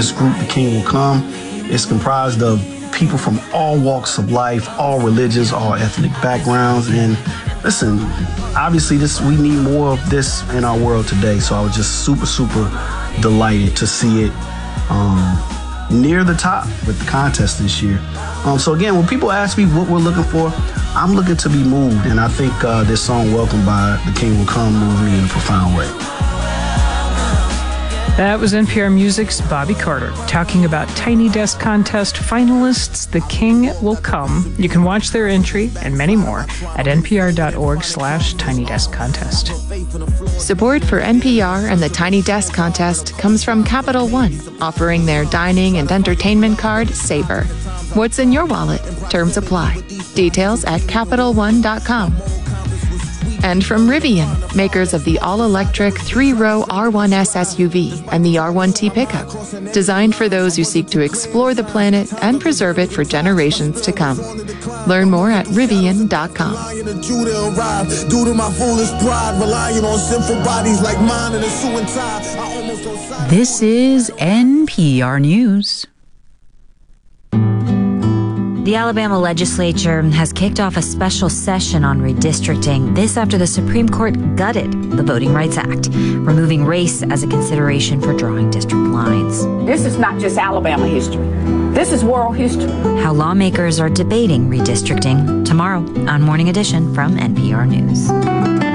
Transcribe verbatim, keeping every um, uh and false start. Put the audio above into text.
This group, The King Will Come, is comprised of people from all walks of life, all religions, all ethnic backgrounds. And listen, obviously this we need more of this in our world today. So I was just super, super delighted to see it um, near the top with the contest this year. Um, so again, when people ask me what we're looking for, I'm looking to be moved. And I think uh, this song, Welcome by The King Will Come, moved me in a profound way. That was N P R Music's Bobby Carter talking about Tiny Desk Contest finalists The King Will Come. You can watch their entry and many more at npr.org slash Tiny Desk Contest. Support for N P R and the Tiny Desk Contest comes from Capital One, offering their dining and entertainment card, Savor. What's in your wallet? Terms apply. Details at capital one dot com. And from Rivian, makers of the all-electric three-row R one S S U V and the R one T pickup, designed for those who seek to explore the planet and preserve it for generations to come. Learn more at rivian dot com. This is N P R News. The Alabama legislature has kicked off a special session on redistricting. This after the Supreme Court gutted the Voting Rights Act, removing race as a consideration for drawing district lines. This is not just Alabama history. This is world history. How lawmakers are debating redistricting tomorrow on Morning Edition from N P R News.